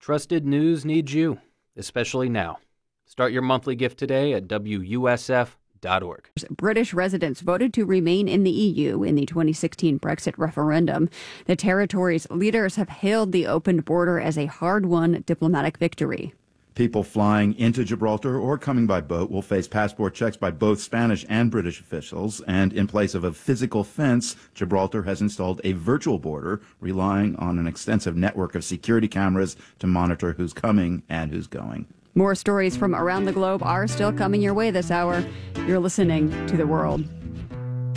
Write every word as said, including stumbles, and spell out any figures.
Trusted news needs you, especially now. Start your monthly gift today at W U S F dot org. British residents voted to remain in the E U in the twenty sixteen Brexit referendum. The territory's leaders have hailed the open border as a hard-won diplomatic victory. People flying into Gibraltar or coming by boat will face passport checks by both Spanish and British officials. And in place of a physical fence, Gibraltar has installed a virtual border, relying on an extensive network of security cameras to monitor who's coming and who's going. More stories from around the globe are still coming your way this hour. You're listening to The World.